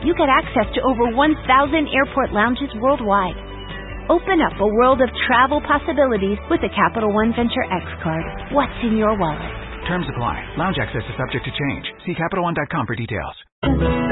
you get access to over 1,000 airport lounges worldwide. Open up a world of travel possibilities with a Capital One Venture X card. What's in your wallet? Terms apply. Lounge access is subject to change. See CapitalOne.com for details.